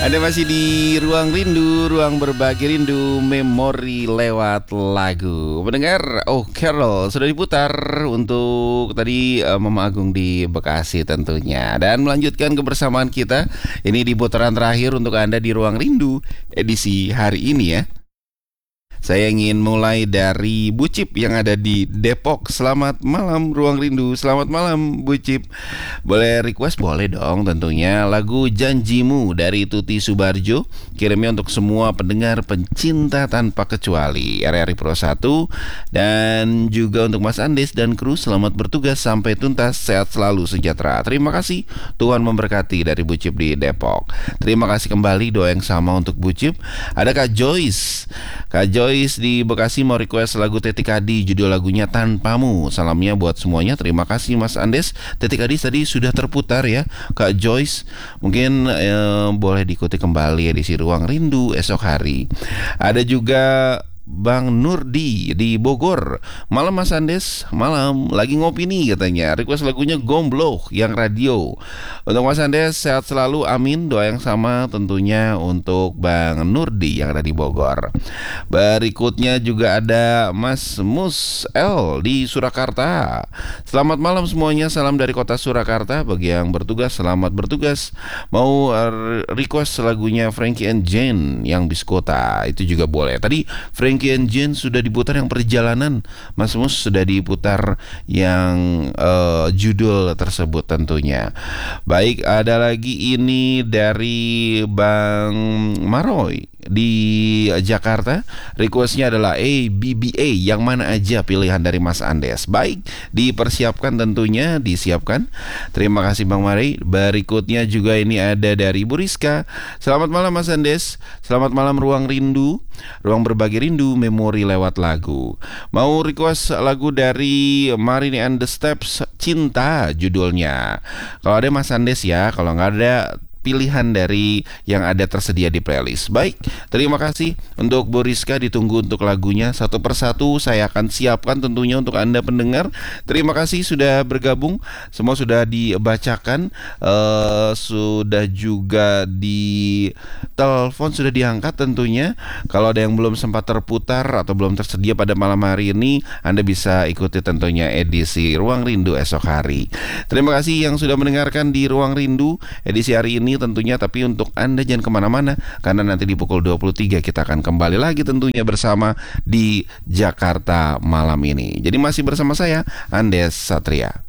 Anda masih di Ruang Rindu, ruang berbagi rindu, memori lewat lagu. Mendengar, Carol sudah diputar untuk tadi Mama Agung di Bekasi tentunya. Dan melanjutkan kebersamaan kita, ini di putaran terakhir untuk Anda di Ruang Rindu edisi hari ini ya. Saya ingin mulai dari Bu Cip yang ada di Depok. Selamat malam Ruang Rindu. Selamat malam Bu Cip. Boleh request? Boleh dong tentunya. Lagu Janjimu dari Tuti Subarjo. Kirimnya untuk semua pendengar pencinta tanpa kecuali RRI Pro 1. Dan juga untuk Mas Andes dan kru, selamat bertugas sampai tuntas. Sehat selalu, sejahtera. Terima kasih, Tuhan memberkati, dari Bu Cip di Depok. Terima kasih kembali, doa yang sama untuk Bu Cip. Ada Kak Joyce. Kak Joyce di Bekasi mau request lagu Tetik Adi, judul lagunya Tanpamu. Salamnya buat semuanya. Terima kasih Mas Andes. Tetik Adi tadi sudah terputar ya Kak Joyce. Mungkin boleh diikuti kembali edisi Ruang Rindu esok hari. Ada juga Bang Nurdi di Bogor. Malam Mas Andes, malam. Lagi ngopi nih katanya. Request lagunya Gombloh yang radio. Untuk Mas Andes, sehat selalu, amin. Doa yang sama tentunya untuk Bang Nurdi yang ada di Bogor. Berikutnya juga ada Mas Mus L di Surakarta. Selamat malam semuanya, salam dari kota Surakarta. Bagi yang bertugas, selamat bertugas. Mau request lagunya Frankie and Jane yang Biskota, itu juga boleh. Tadi Frankie and Jane sudah diputar yang Perjalanan. Mas Mus sudah diputar yang judul tersebut tentunya. Baik, ada lagi ini dari Bang Maroy di Jakarta. Requestnya adalah ABBA, yang mana aja pilihan dari Mas Andes. Baik, dipersiapkan tentunya, disiapkan. Terima kasih Bang Mari. Berikutnya juga ini ada dari Bu Rizka. Selamat malam Mas Andes. Selamat malam Ruang Rindu, ruang berbagi rindu, memori lewat lagu. Mau request lagu dari Marini and the Steps, Cinta judulnya. Kalau ada Mas Andes ya, kalau nggak ada pilihan dari yang ada tersedia di playlist. Baik, terima kasih untuk Bu Rizka. Ditunggu untuk lagunya satu persatu. Saya akan siapkan tentunya untuk Anda pendengar. Terima kasih sudah bergabung. Semua sudah dibacakan, sudah juga di telepon sudah diangkat tentunya. Kalau ada yang belum sempat terputar atau belum tersedia pada malam hari ini, Anda bisa ikuti tentunya edisi Ruang Rindu esok hari. Terima kasih yang sudah mendengarkan di Ruang Rindu edisi hari ini tentunya. Tapi untuk Anda jangan kemana-mana, karena nanti di pukul 23 kita akan kembali lagi tentunya bersama di Jakarta malam ini. Jadi masih bersama saya, Andes Satria.